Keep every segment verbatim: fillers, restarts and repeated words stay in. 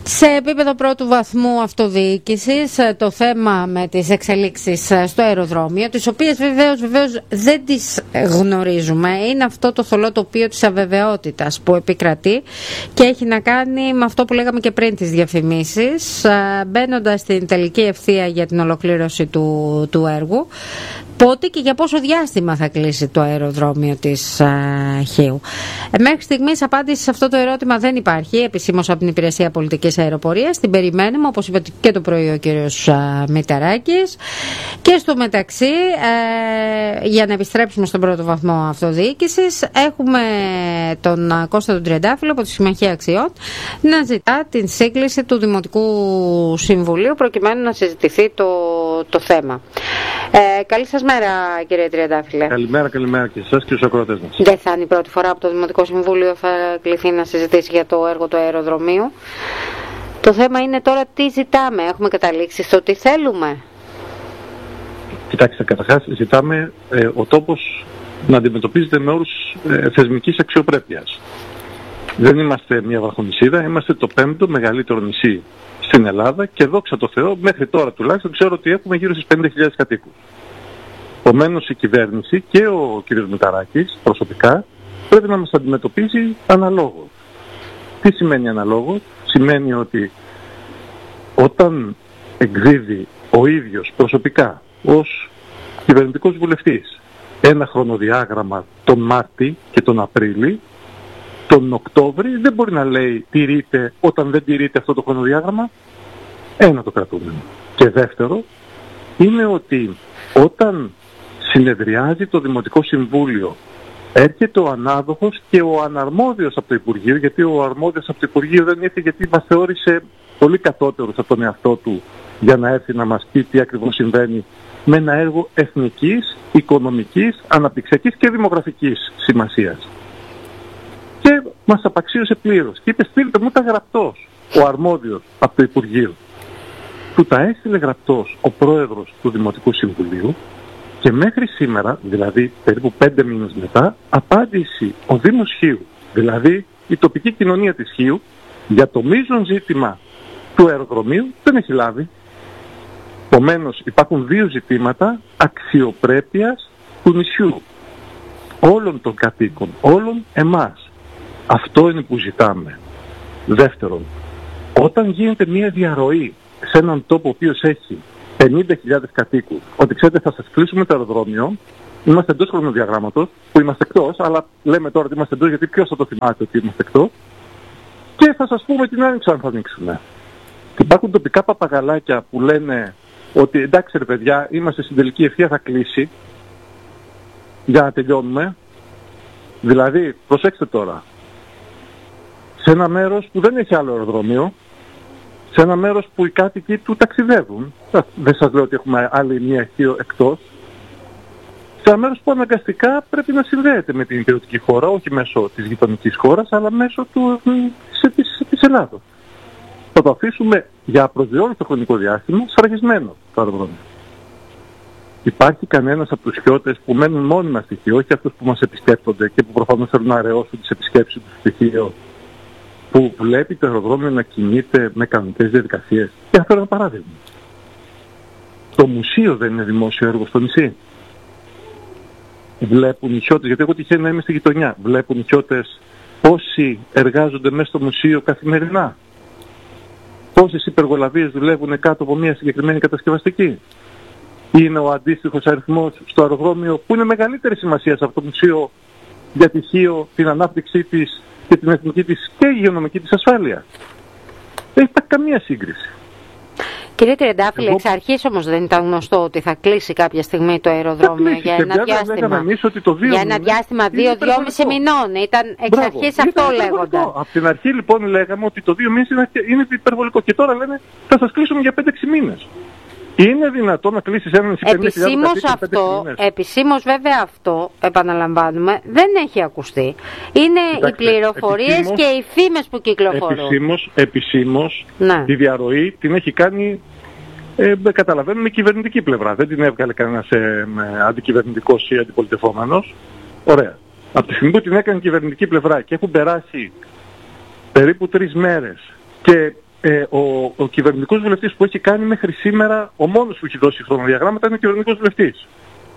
Σε επίπεδο πρώτου βαθμού αυτοδιοίκησης, το θέμα με τις εξελίξεις στο αεροδρόμιο, τις οποίες βεβαίως, βεβαίως δεν τις γνωρίζουμε, είναι αυτό το θολό τοπίο της αβεβαιότητας που επικρατεί και έχει να κάνει με αυτό που λέγαμε και πριν τις διαφημίσεις, μπαίνοντας στην τελική ευθεία για την ολοκλήρωση του, του έργου. Πότε και για πόσο διάστημα θα κλείσει το αεροδρόμιο της α, Χίου. Ε, μέχρι στιγμής απάντηση σε αυτό το ερώτημα δεν υπάρχει επισήμως από την Υπηρεσία Πολιτικής Αεροπορίας. Την περιμένουμε, όπως είπε και το πρωί ο κύριος Μηταράκης. Και στο μεταξύ, ε, για να επιστρέψουμε στον πρώτο βαθμό αυτοδιοίκησης, έχουμε τον Κώστα τον Τριαντάφυλλο από τη Συμμαχία Αξιών να ζητά την σύγκληση του Δημοτικού Συμβουλίου προκειμένου να συζητηθεί το, το θέμα. Ε, καλή σας μέρα, κύριε Τριαντάφυλλε. Καλημέρα, καλημέρα και εσάς και στους ακροατές μας. Δεν θα είναι η πρώτη φορά που το Δημοτικό Συμβούλιο θα κληθεί να συζητήσει για το έργο του αεροδρομίου. Το θέμα είναι τώρα τι ζητάμε. Έχουμε καταλήξει στο τι θέλουμε. Κοιτάξτε, καταρχάς ζητάμε ε, ο τόπος να αντιμετωπίζεται με όρους ε, θεσμικής αξιοπρέπειας. Δεν είμαστε μια βραχονησίδα, είμαστε το πέμπτο μεγαλύτερο νησί στην Ελλάδα και δόξα τω Θεώ, μέχρι τώρα τουλάχιστον ξέρω ότι έχουμε γύρω στις πενήντα χιλιάδες κατοίκους. Επομένως η κυβέρνηση και ο κ. Μηταράκης προσωπικά πρέπει να μας αντιμετωπίζει αναλόγως. Τι σημαίνει αναλόγως? Σημαίνει ότι όταν εκδίδει ο ίδιος προσωπικά ως κυβερνητικός βουλευτής ένα χρονοδιάγραμμα τον Μάρτη και τον Απρίλη, τον Οκτώβρη δεν μπορεί να λέει τηρείται όταν δεν τηρείται αυτό το χρονοδιάγραμμα. Ένα το κρατούμενο. Και δεύτερο είναι ότι όταν συνεδριάζει το Δημοτικό Συμβούλιο έρχεται ο ανάδοχος και ο αναρμόδιος από το Υπουργείο, γιατί ο αρμόδιος από το Υπουργείο δεν ήρθε γιατί μας θεώρησε πολύ κατώτερους από τον εαυτό του για να έρθει να μας πει τι ακριβώς συμβαίνει με ένα έργο εθνικής, οικονομικής, αναπτυξιακής και δημογραφικής σημασίας. Και μας απαξίωσε πλήρως και είπε στείλτε μου τα γραπτός ο αρμόδιος από το Υπουργείο. Του τα έστειλε γραπτός ο πρόεδρος του Δημοτικού Συμβουλίου και μέχρι σήμερα, δηλαδή περίπου πέντε μήνες μετά, απάντηση ο Δήμος Χίου, δηλαδή η τοπική κοινωνία της Χίου, για το μείζον ζήτημα του αεροδρομίου δεν έχει λάβει. Επομένως υπάρχουν δύο ζητήματα αξιοπρέπειας του νησιού, όλων των κατοίκων, όλων εμάς. Αυτό είναι που ζητάμε. Δεύτερον, όταν γίνεται μια διαρροή σε έναν τόπο ο οποίος έχει πενήντα χιλιάδες κατοίκους, ότι ξέρετε θα σας κλείσουμε το αεροδρόμιο, είμαστε εντός χρονοδιαγράμματος, που είμαστε εκτός, αλλά λέμε τώρα ότι είμαστε εντός γιατί ποιος θα το θυμάται ότι είμαστε εκτός, και θα σας πούμε την άνοιξη αν θα ανοίξουμε. Και υπάρχουν τοπικά παπαγαλάκια που λένε ότι εντάξει ρε παιδιά, είμαστε στην τελική ευθεία, θα κλείσει, για να τελειώνουμε. Δηλαδή, προσέξτε τώρα, σε ένα μέρος που δεν έχει άλλο αεροδρόμιο, σε ένα μέρος που οι κάτοικοι του ταξιδεύουν, δεν σας λέω ότι έχουμε άλλη μία Χίο εκτός, σε ένα μέρος που αναγκαστικά πρέπει να συνδέεται με την υπηρετική χώρα, όχι μέσω της γειτονικής χώρας, αλλά μέσω του, της, της Ελλάδος. Θα το αφήσουμε για απροσδιόριστο χρονικό διάστημα σφραγισμένο το αεροδρόμιο. Υπάρχει κανένας από τους χιώτες που μένουν μόνιμα στη Χίο, όχι αυτούς που μας επισκέπτονται και που προφανώς θέλουν να αραιώσουν τις επισκέψεις του στη Χίο, που βλέπει το αεροδρόμιο να κινείται με κανονικές διαδικασίες. Και αυτό είναι ένα παράδειγμα. Το μουσείο δεν είναι δημόσιο έργο στο νησί. Βλέπουν οι χιώτες, γιατί εγώ τυχαίνει να είμαι στη γειτονιά, βλέπουν οι χιώτες πόσοι εργάζονται μέσα στο μουσείο καθημερινά. Πόσες υπεργολαβίες δουλεύουν κάτω από μια συγκεκριμένη κατασκευαστική. Είναι ο αντίστοιχος αριθμός στο αεροδρόμιο που είναι μεγαλύτερη σημασία από το μουσείο για τη Χίο, την ανάπτυξή της και την εθνική της και η υγειονομική της ασφάλεια. Δεν υπάρχει καμία σύγκριση. Κύριε Τριαντάφυλλε, Εγώ... εξ αρχής όμως δεν ήταν γνωστό ότι θα κλείσει κάποια στιγμή το αεροδρόμιο κλείσει, για ένα διάστημα. Ότι το δύο για ένα διάστημα δύο-δυόμισι μηνών. Ήταν εξ αρχής αυτό λέγονταν. Από την αρχή λοιπόν λέγαμε ότι το δύο μήνες είναι, είναι υπερβολικό και τώρα λένε θα σας κλείσουμε για πέντε έξι μήνες. Είναι δυνατόν να κλείσεις έναν επισήμως αυτό, επισήμως βέβαια αυτό, επαναλαμβάνουμε, δεν έχει ακουστεί. Είναι Κοιτάξτε, οι πληροφορίες επισήμως, και οι φήμες που κυκλοφορούν. Επισήμως, επισήμως ναι. Τη διαρροή την έχει κάνει, ε, καταλαβαίνουμε, η κυβερνητική πλευρά. Δεν την έβγαλε κανένας ε, αντικυβερνητικός ή αντιπολιτευόμενος. Ωραία. Από τη στιγμή που την έκανε η κυβερνητική πλευρά και έχουν περάσει περίπου τρεις μέρες και ε, ο, ο κυβερνητικός βουλευτής που έχει κάνει μέχρι σήμερα, ο μόνος που έχει δώσει χρονοδιαγράμματα είναι ο κυβερνητικός βουλευτής.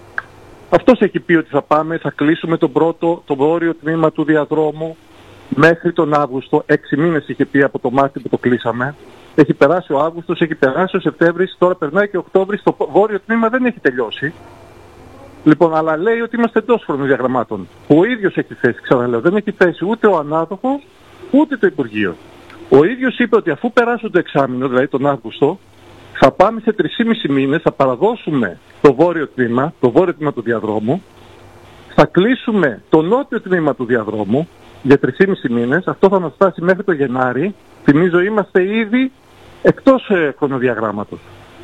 Αυτός έχει πει ότι θα πάμε, θα κλείσουμε τον πρώτο, το βόρειο τμήμα του διαδρόμου μέχρι τον Αύγουστο. Έξι μήνες είχε πει από το Μάρτιο που το κλείσαμε. Έχει περάσει ο Αύγουστος, έχει περάσει ο Σεπτέμβρης, τώρα περνάει και ο Οκτώβρης, το βόρειο τμήμα δεν έχει τελειώσει. Λοιπόν, αλλά λέει ότι είμαστε εντός χρονοδιαγραμμάτων. Ο ίδιος έχει θέσει, ξαναλέω, δεν έχει θέσει ούτε ο ανάδοχος, ούτε το Υπουργείο. Ο ίδιος είπε ότι αφού περάσουν το εξάμηνο, δηλαδή τον Αύγουστο, θα πάμε σε τρεις και μισό μήνες, θα παραδώσουμε το βόρειο τμήμα, το βόρειο τμήμα του διαδρόμου, θα κλείσουμε το νότιο τμήμα του διαδρόμου για τρεις και μισό μήνες, αυτό θα μας φτάσει μέχρι το Γενάρη, θυμίζω είμαστε ήδη εκτός ε, χρονοδιαγράμματος.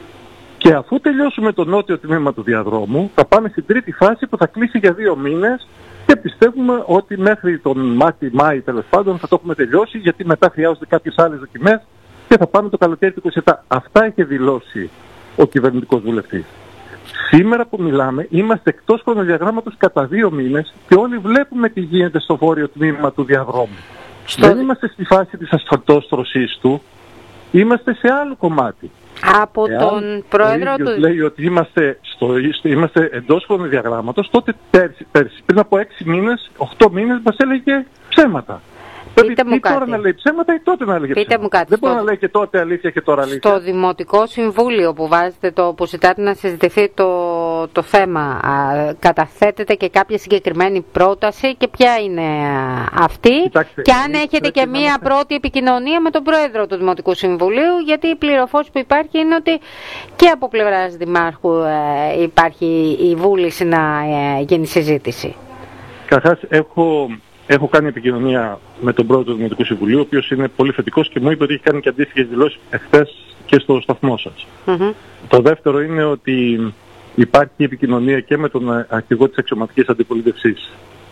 Και αφού τελειώσουμε το νότιο τμήμα του διαδρόμου, θα πάμε στην τρίτη φάση που θα κλείσει για δύο μήνες και πιστεύουμε ότι μέχρι τον Μάη, τέλος πάντων θα το έχουμε τελειώσει, γιατί μετά χρειάζονται κάποιες άλλες δοκιμές και θα πάμε το καλοκαίρι του είκοσι επτά. Αυτά είχε δηλώσει ο κυβερνητικός βουλευτής. Σήμερα που μιλάμε είμαστε εκτός χρονοδιαγράμματος κατά δύο μήνες και όλοι βλέπουμε τι γίνεται στο βόρειο τμήμα του διαδρόμου. Στο... Δεν είμαστε στη φάση της ασφαλτόστρωσης του, είμαστε σε άλλο κομμάτι. Από Εάν τον πρόεδρο του... λέει ότι είμαστε, στο, είμαστε εντός χρονοδιαγράμματος, τότε πέρσι, πέρσι, πριν από έξι μήνες, οχτώ μήνες μας έλεγε ψέματα. Πείτε μου ή κάτι. Τώρα να λέει ψέματα ή τότε να λέγε Πείτε ψέματα. μου κάτι. Δεν στο... μπορεί να λέει και τότε αλήθεια και τώρα αλήθεια. Στο Δημοτικό Συμβούλιο που βάζετε το, που ζητάτε να συζητηθεί το, το θέμα, α, καταθέτετε και κάποια συγκεκριμένη πρόταση και ποια είναι αυτή? Κοιτάξτε, και αν έχετε και μία είμαστε... πρώτη επικοινωνία με τον Πρόεδρο του Δημοτικού Συμβουλίου, γιατί η πληροφόρηση που υπάρχει είναι ότι και από πλευράς Δημάρχου ε, υπάρχει η βούληση να ε, γίνει συζήτηση. Καταρχάς έχω... Έχω κάνει επικοινωνία με τον πρόεδρο του Δημοτικού Συμβουλίου, ο οποίος είναι πολύ θετικός και μου είπε ότι έχει κάνει και αντίστοιχες δηλώσεις εχθές και στο σταθμό σας. Mm-hmm. Το δεύτερο είναι ότι υπάρχει επικοινωνία και με τον αρχηγό της αξιωματικής αντιπολίτευσης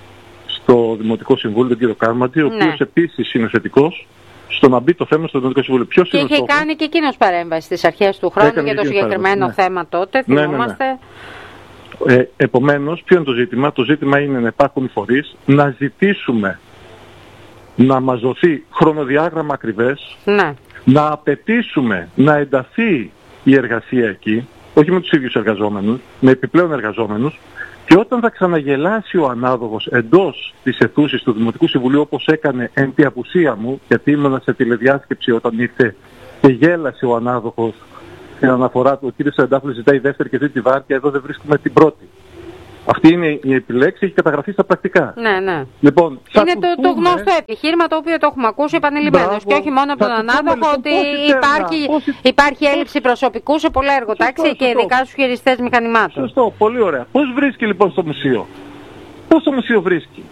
στο Δημοτικό Συμβούλιο, τον κύριο Κάρματζη, ο οποίος ναι. επίσης είναι θετικός στο να μπει το θέμα στο Δημοτικό Συμβούλιο. Ποιος και είναι είχε κάνει και εκείνος παρέμβαση στις αρχές του χρόνου για το συγκεκριμένο ναι. θέμα τότε, θυμόμαστε. Ναι, ναι, ναι. Ε, επομένως, ποιο είναι το ζήτημα? Το ζήτημα είναι να υπάρχουν οι φορείς, να ζητήσουμε να μας δοθεί χρονοδιάγραμμα ακριβές, ναι. να απαιτήσουμε να ενταθεί η εργασία εκεί, όχι με τους ίδιους εργαζόμενους, με επιπλέον εργαζόμενους, και όταν θα ξαναγελάσει ο ανάδοχος εντός της αιθούσης του Δημοτικού Συμβουλίου, όπως έκανε εν τη απουσία μου, γιατί ήμουν σε τηλεδιάσκεψη όταν ήρθε και γέλασε ο ανάδοχος, στην αναφορά του, ο κύριος Σαντάφλου ζητάει δεύτερη και τρίτη βάρκια, εδώ δεν βρίσκουμε την πρώτη. Αυτή είναι η επιλέξη, έχει καταγραφεί στα πρακτικά. Ναι, ναι. Λοιπόν, είναι το, το γνωστό επιχείρημα το οποίο το έχουμε ακούσει επανειλημμένως. Και όχι μόνο από τον ανάδοχο, λοιπόν, ότι υπάρχει, πώς... υπάρχει έλλειψη προσωπικού σε πολλά εργοτάξια και ειδικά στους χειριστές μηχανημάτων. Σωστό, πολύ ωραία. Πώς βρίσκει λοιπόν στο μουσείο? Πώς το μουσείο βρίσκει?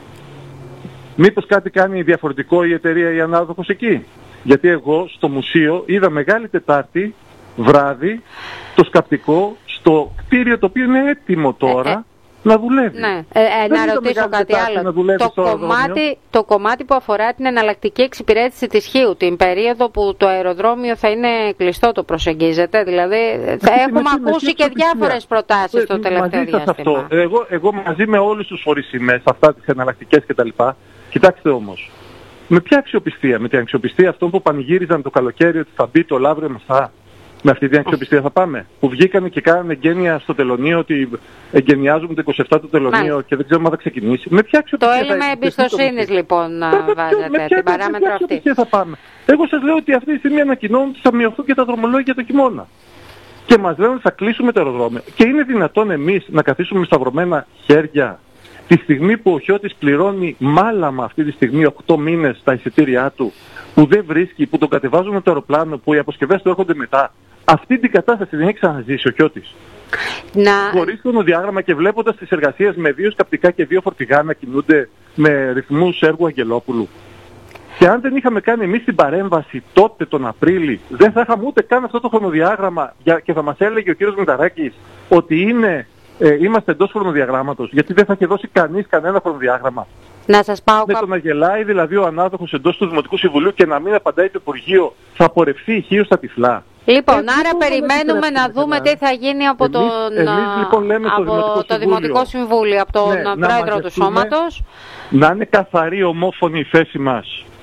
Μήπως κάτι κάνει διαφορετικό η εταιρεία ή ανάδοχος εκεί? Γιατί εγώ στο μουσείο είδα Μεγάλη Τετάρτη βράδυ το σκαπτικό στο κτίριο το οποίο είναι έτοιμο τώρα ε, ε, να δουλεύει. Ναι. Ε, ε, να ρωτήσω κάτι άλλο. Το κομμάτι, το κομμάτι που αφορά την εναλλακτική εξυπηρέτηση της Χίου, την περίοδο που το αεροδρόμιο θα είναι κλειστό, το προσεγγίζετε? Δηλαδή θα ε, έχουμε με, ακούσει με, και διάφορες προτάσεις το τελευταίο διάστημα. Εγώ, εγώ μαζί με όλους τους φορείς είμαι σε αυτά τις εναλλακτικές κτλ. Κοιτάξτε όμως, με ποια αξιοπιστία? Με την αξιοπιστία αυτών που πανηγύριζαν το καλοκαίρι ότι θα μπει το Λαύριο Μεσά? Με αυτή την αξιοπιστία θα πάμε? Που βγήκανε και κάνανε εγγένεια στο τελωνείο ότι εγκαινιάζουμε το είκοσι επτά το τελωνείο Μάλιστα. και δεν ξέρουμε αν θα ξεκινήσει. Με ποια αξιοπιστία? Το έλλειμμα εμπιστοσύνης λοιπόν να βάζετε με ποια, την παράμετρο αυτή. Με ποια αξιοπιστία θα πάμε? Εγώ σας λέω ότι αυτή τη στιγμή ανακοινώνουν ότι θα μειωθούν και τα δρομολόγια το χειμώνα. Και μας λένε ότι θα κλείσουμε το αεροδρόμιο. Και είναι δυνατόν εμείς να καθίσουμε με σταυρωμένα χέρια τη στιγμή που ο Χιώτης πληρώνει μάλαμα αυτή τη στιγμή οκτώ μήνες τα εισιτήριά του, που δεν βρίσκει, που τον κατεβάζουν με το αεροπλάνο, που οι αποσκευές του έρχονται μετά? Αυτή την κατάσταση δεν έχει ξαναζήσει ο Χιώτης. Να... Χωρίς χρονοδιάγραμμα και βλέποντας τις εργασίες με δύο σκαπτικά και δύο φορτηγά να κινούνται με ρυθμούς έργου Αγγελόπουλου. Και αν δεν είχαμε κάνει εμείς την παρέμβαση τότε τον Απρίλη, δεν θα είχαμε ούτε καν αυτό το χρονοδιάγραμμα και θα μας έλεγε ο κύριος Μηταράκης ότι είναι... Ε, είμαστε εντός χρονοδιαγράμματος, γιατί δεν θα είχε δώσει κανείς κανένα χρονοδιάγραμμα. Να σας πάω με κά... το να γελάει δηλαδή ο ανάδοχος εντός του Δημοτικού Συμβουλίου και να μην απαντάει το Υπουργείο, θα πορευθεί η Χίου στα τυφλά. Λοιπόν, ε, άρα περιμένουμε να δούμε τι θα γίνει από, εμείς, τον, εμείς, λοιπόν, λέμε από το, Δημοτικό, το Δημοτικό Συμβούλιο, από τον ναι, Πρόεδρο του Σώματος. Να είναι καθαρή ομόφωνη η θέση μας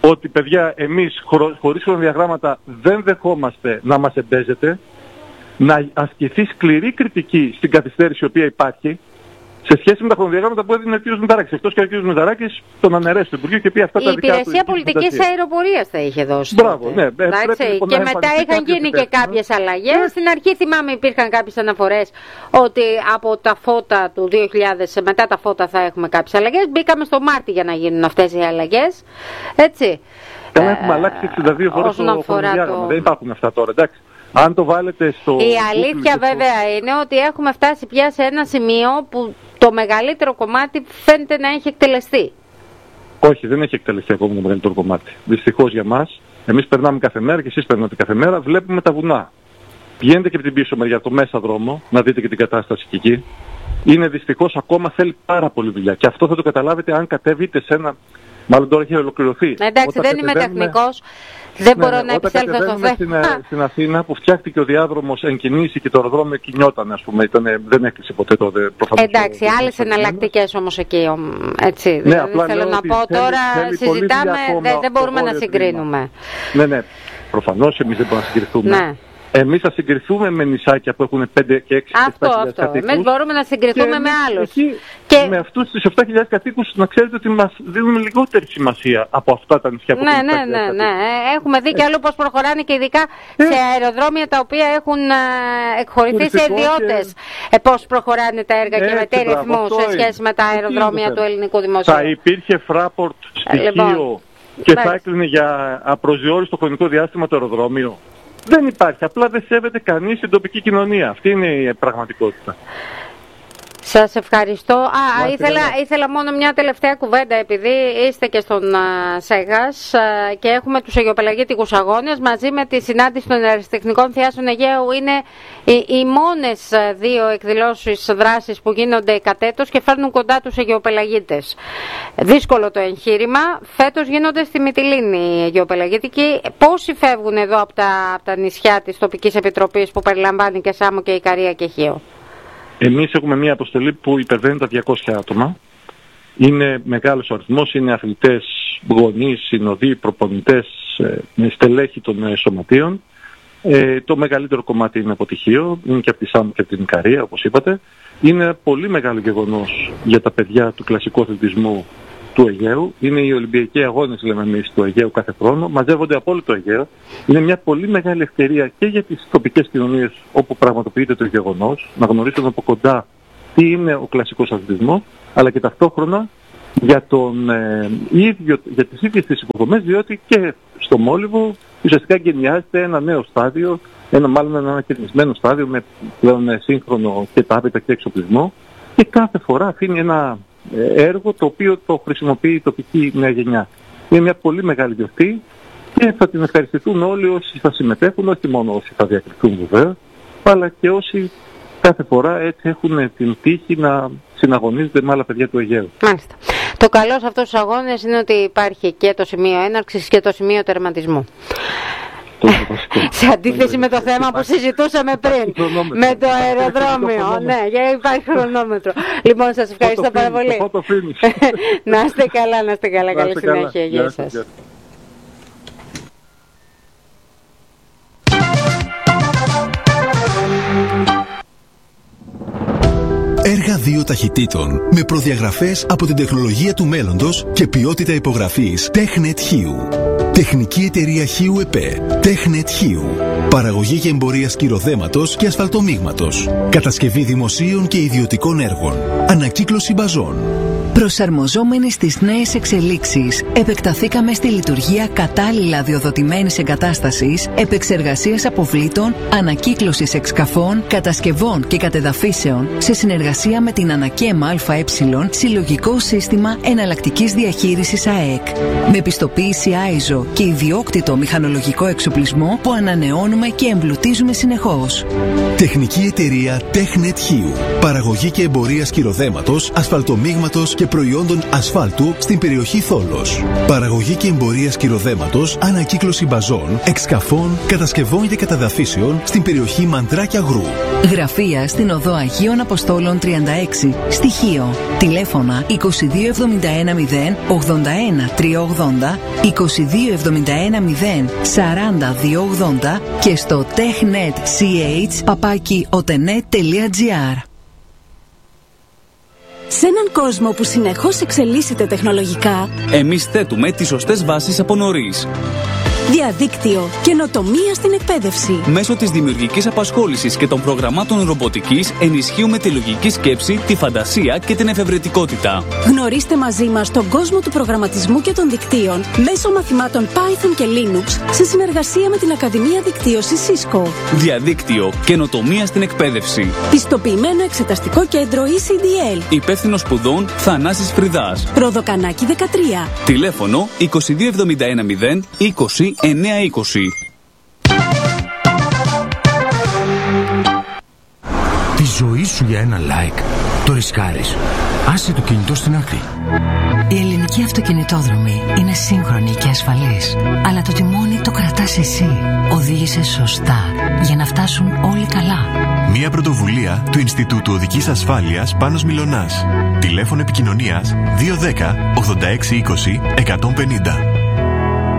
ότι παιδιά εμείς χωρί, χωρίς χρονοδιαγράμματα δεν δεχόμαστε να μας εμπέζετε, να ασκηθεί σκληρή κριτική στην καθυστέρηση η οποία υπάρχει, σε σχέση με τα χρονοδιαγράμματα που έδινε ο κ. Μηταράκης. Εκτός και ο κ. Μηταράκης τον αναιρέσει το Υπουργείο και πει αυτά η τα δικά του. Η υπηρεσία πολιτικής αεροπορίας θα είχε δώσει. Μπράβο, ναι. Λοιπόν και μετά είχαν γίνει και κάποιες αλλαγές. Ναι. Στην αρχή θυμάμαι υπήρχαν κάποιες αναφορές ότι από τα φώτα του δύο χιλιάδες, μετά τα φώτα θα έχουμε κάποιες αλλαγές. Μπήκαμε στο Μάρτι για να γίνουν αυτές οι αλλαγές. Έτσι. Καλά, έχουμε ε, αλλάξει εξήντα δύο φορές το χρονοδιάγραμμα. Το... Δεν υπάρχουν αυτά τώρα, εντάξει. Αν το βάλετε στο... Η αλήθεια στο... βέβαια είναι ότι έχουμε φτάσει πια σε ένα σημείο που το μεγαλύτερο κομμάτι φαίνεται να έχει εκτελεστεί. Όχι, δεν έχει εκτελεστεί ακόμα το μεγαλύτερο κομμάτι. Δυστυχώς για μας, εμείς περνάμε κάθε μέρα και εσείς περνάτε κάθε μέρα, βλέπουμε τα βουνά. Πηγαίνετε και από την πίσω μεριά, το μέσα δρόμο, να δείτε και την κατάσταση και εκεί. Είναι δυστυχώς ακόμα θέλει πάρα πολύ δουλειά. Και αυτό θα το καταλάβετε αν κατέβείτε σε ένα... Μάλλον τώρα έχει ολοκληρωθεί. Εντάξει, δεν είμαι τεχνικός. Δεν ναι, μπορώ ναι, να επισέλθω στο θέμα. Στην, στην Αθήνα που φτιάχτηκε ο διάδρομος εν κινήσει και το αεροδρόμιο κινιόταν, ας πούμε. Ήτανε, δεν έκλεισε ποτέ το προφανώς. Εντάξει, το, άλλες εναλλακτικές όμως εκεί. Έτσι, ναι, δηλαδή θέλω να πω θέλει, τώρα, θέλει συζητάμε, δεν, δεν μπορούμε να συγκρίνουμε. Ναι, ναι, προφανώς εμείς δεν μπορούμε να συγκριθούμε. Ναι. Εμείς θα συγκριθούμε με νησάκια που έχουν πέντε και έξι αυτό, αυτό. Κατοίκους. Εμείς μπορούμε να συγκριθούμε με άλλους. Και με αυτούς τους επτά χιλιάδες κατοίκους να ξέρετε ότι μας δίνουμε λιγότερη σημασία από αυτά τα νησιά που ναι, ναι, ναι, ναι. Έχουμε δει κι αλλού πώς προχωράνε και ειδικά ε. σε αεροδρόμια τα οποία έχουν εκχωρηθεί σε ιδιώτες. Ε, πώς προχωράνε τα έργα ε, και με τι ρυθμού σε σχέση με τα αεροδρόμια του ελληνικού δημοσίου. Θα υπήρχε Fraport στοιχείο λοιπόν, και θα έκλεινε για απροσδιόριστο χρονικό διάστημα το αεροδρόμιο. Δεν υπάρχει. Απλά δεν σέβεται κανείς την τοπική κοινωνία. Αυτή είναι η πραγματικότητα. Σας ευχαριστώ. Α, ήθελα, ήθελα μόνο μια τελευταία κουβέντα, επειδή είστε και στον α, ΣΕΓΑΣ α, και έχουμε τους αιγιοπελαγίτικους αγώνες μαζί με τη συνάντηση των αεραστεχνικών θεάσεων Αιγαίου. Είναι οι, οι μόνες δύο εκδηλώσεις δράσεις που γίνονται κατ' έτος και φέρνουν κοντά τους αιγιοπελαγίτες. Δύσκολο το εγχείρημα. Φέτος γίνονται στη Μυτιλήνη οι αιγιοπελαγίτικοι. Πόσοι φεύγουν εδώ από τα, από τα νησιά της τοπικής επιτροπής που περιλαμβάνει και Σάμο και Ικαρία και Χίο? Εμείς έχουμε μια αποστολή που υπερβαίνει τα διακόσια άτομα. Είναι μεγάλος ο αριθμός, είναι αθλητές, γονείς, συνοδοί, προπονητές, με στελέχη των σωματείων. Ε, το μεγαλύτερο κομμάτι είναι αποτυχίο, είναι και από τη Σάμο και από την Ικαρία, όπως είπατε. Είναι πολύ μεγάλο γεγονός για τα παιδιά του κλασικού αθλητισμού του Αιγαίου. Είναι οι Ολυμπιακοί Αγώνες, λέμε εμείς, του Αιγαίου κάθε χρόνο. Μαζεύονται από όλο το Αιγαίο. Είναι μια πολύ μεγάλη ευκαιρία και για τις τοπικές κοινωνίες όπου πραγματοποιείται το γεγονός, να γνωρίσουν από κοντά τι είναι ο κλασικός αθλητισμός, αλλά και ταυτόχρονα για, τον, ε, ίδιο, για τις ίδιες τις υποδομές, διότι και στο Μόλιβο ουσιαστικά εγκαινιάζεται ένα νέο στάδιο, ένα μάλλον ένα ανακαινισμένο στάδιο με πλέον σύγχρονο και τάπητα και εξοπλισμό, και κάθε φορά αφήνει ένα έργο το οποίο το χρησιμοποιεί η τοπική νέα γενιά. Είναι μια πολύ μεγάλη γιορτή και θα την ευχαριστηθούν όλοι όσοι θα συμμετέχουν, όχι μόνο όσοι θα διακριθούν βεβαίως, αλλά και όσοι κάθε φορά έτσι έχουν την τύχη να συναγωνίζονται με άλλα παιδιά του Αιγαίου. Μάλιστα. Το καλό σε αυτούς τους αγώνες είναι ότι υπάρχει και το σημείο έναρξης και το σημείο τερματισμού. Σε αντίθεση με το θέμα που συζητούσαμε πριν, με το αεροδρόμιο. Ναι, υπάρχει χρονόμετρο. Λοιπόν, σας ευχαριστώ πάρα πολύ. Να είστε καλά, να είστε καλά. Καλή συνέχεια. Γεια σας. Έργα δύο ταχυτήτων με προδιαγραφές από την τεχνολογία του μέλλοντος και ποιότητα υπογραφής TechNet Χίου. Τεχνική εταιρεία Χίου ΕΠΕ. TechNet Χίου. Παραγωγή και εμπορία σκυροδέματος και ασφαλτομίγματος. Κατασκευή δημοσίων και ιδιωτικών έργων. Ανακύκλωση μπαζών. Προσαρμοζόμενοι στις νέες εξελίξεις, επεκταθήκαμε στη λειτουργία κατάλληλα διοδοτημένης εγκατάστασης, επεξεργασίας αποβλήτων, ανακύκλωσης εξκαφών, κατασκευών και κατεδαφίσεων, σε συνεργασία με την ΑΝΑΚΕΜ ΑΕ, Συλλογικό Σύστημα Εναλλακτικής Διαχείρισης ΑΕΚ. Με πιστοποίηση άιζο ίδιο και ιδιόκτητο μηχανολογικό εξοπλισμό που ανανεώνουμε και εμπλουτίζουμε συνεχώς. Τεχνική εταιρεία TechNet Χίου. Παραγωγή και εμπορία σκυροδέματος, ασφαλτομίγματος και προϊόντων ασφάλτου στην περιοχή Θόλος. Παραγωγή και εμπορία σκυροδέματος, ανακύκλωση μπαζών, εξκαφών, κατασκευών και καταδαφίσεων στην περιοχή Μαντράκια Γρού. Γραφεία στην οδό Αγίων Αποστόλων τριάντα έξι, Στοιχείο. Τηλέφωνα είκοσι δύο εβδομήντα ένα μηδέν ογδόντα ένα τριακόσια ογδόντα, είκοσι δύο εβδομήντα ένα μηδέν σαράντα διακόσια ογδόντα και στο technetch παπάκι otenet τελεία gr. Σε έναν κόσμο που συνεχώς εξελίσσεται τεχνολογικά, εμείς θέτουμε τις σωστές βάσεις από νωρίς. Διαδίκτυο, καινοτομία στην εκπαίδευση. Μέσω της δημιουργικής απασχόλησης και των προγραμμάτων ρομποτικής ενισχύουμε τη λογική σκέψη, τη φαντασία και την εφευρετικότητα. Γνωρίστε μαζί μας τον κόσμο του προγραμματισμού και των δικτύων μέσω μαθημάτων Python και Linux σε συνεργασία με την Ακαδημία Δικτύωσης Cisco. Διαδίκτυο, καινοτομία στην εκπαίδευση. Πιστοποιημένο εξεταστικό κέντρο ι σι ντι ελ. Υπεύθυνος σπουδών Θανάσης Φρυδάς. Ροδοκανάκι δεκατρία. Τηλέφωνο είκοσι δύο εβδομήντα ένα μηδέν είκοσι εννιακόσια είκοσι. Τη ζωή σου για ένα like το ρισκάρεις. Άσε το κινητό στην άκρη. Η ελληνική αυτοκινητόδρομη είναι σύγχρονη και ασφαλής, αλλά το τιμόνι το κρατάς εσύ. Οδήγησε σωστά για να φτάσουν όλοι καλά. Μια πρωτοβουλία του Ινστιτούτου Οδικής Ασφάλειας Πάνος Μιλωνάς. Τηλέφωνο επικοινωνίας δύο ένα μηδέν ογδόντα έξι είκοσι εκατόν πενήντα.